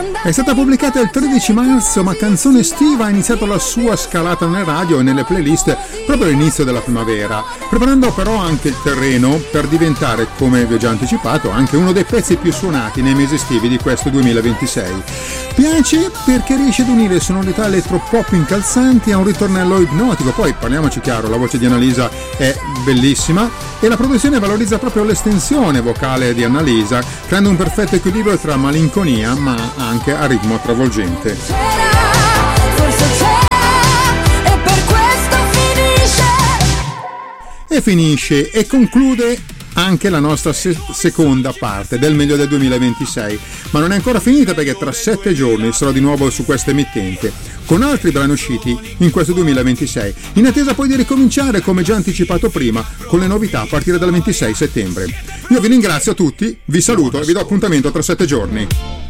È stata pubblicata il 13 marzo, ma Canzone Estiva ha iniziato la sua scalata nelle radio e nelle playlist proprio all'inizio della primavera, preparando però anche il terreno per diventare, come vi ho già anticipato, anche uno dei pezzi più suonati nei mesi estivi di questo 2026. Piace perché riesce ad unire sonorità elettropop incalzanti a un ritornello ipnotico, poi parliamoci chiaro, la voce di Annalisa è bellissima e la produzione valorizza proprio l'estensione vocale di Annalisa, creando un perfetto equilibrio tra malinconia ma anche a ritmo travolgente. E finisce e conclude anche la nostra seconda parte del meglio del 2026, ma non è ancora finita perché tra 7 giorni sarò di nuovo su questa emittente con altri brani usciti in questo 2026, in attesa poi di ricominciare, come già anticipato prima, con le novità a partire dal 26 settembre. Io vi ringrazio a tutti, vi saluto e vi do appuntamento tra 7 giorni.